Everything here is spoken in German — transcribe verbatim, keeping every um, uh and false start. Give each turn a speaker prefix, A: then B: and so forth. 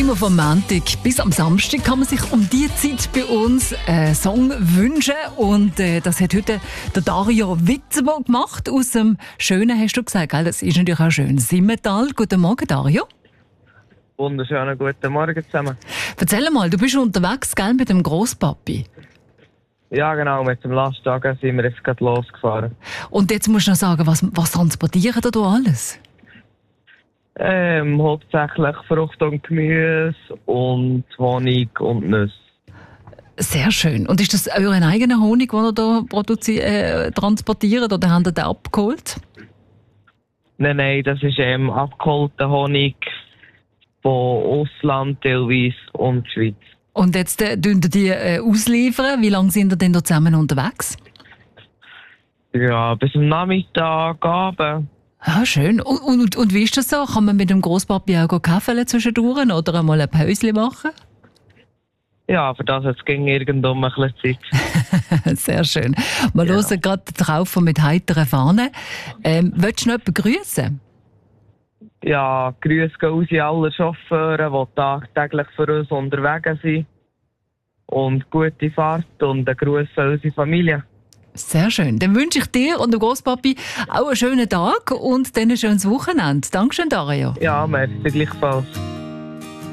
A: Immer vom Montag bis am Samstag kann man sich um diese Zeit bei uns einen Song wünschen. Und äh, das hat heute der Dario Witzebo gemacht. Aus dem Schönen, hast du gesagt, gell? Das ist natürlich auch schön. Simmental. Guten Morgen, Dario.
B: Wunderschönen guten Morgen zusammen.
A: Erzähl mal, du bist unterwegs, gell, mit dem Grosspapi.
B: Ja, genau, mit dem Lastwagen sind wir jetzt gerade losgefahren.
A: Und jetzt musst du noch sagen, was, was transportieren da alles?
B: Ähm, hauptsächlich Frucht und Gemüse und Honig und Nüsse.
A: Sehr schön. Und ist das euren eigenen Honig, den ihr da produzi- äh, transportiert, oder habt ihr den abgeholt?
B: Nein, nein, das ist ähm, abgeholter Honig von Ausland teilweise und Schweiz.
A: Und jetzt äh, tun ihr die äh, ausliefern. Wie lange sind ihr denn da zusammen unterwegs?
B: Ja, bis am Nachmittag, Abend.
A: Ah, schön. Und, und, und wie ist das so? Kann man mit dem Grosspapi auch Kaffee zwischendurch oder einmal ein Päuschen machen?
B: Ja, für das jetzt ging irgendwann ein bisschen Zeit.
A: Sehr schön. Wir
B: Ja.
A: hören gerade den Traufer mit heiteren Fahnen. Ähm, willst du noch jemanden grüßen?
B: Ja, Grüße gehen raus an alle Chauffeure, die tagtäglich für uns unterwegs sind. Und gute Fahrt und einen Gruß an unsere Familie.
A: Sehr schön. Dann wünsche ich dir und dem Grosspapi auch einen schönen Tag und dann ein schönes Wochenende. Dankeschön, Dario.
B: Ja, merci gleichfalls.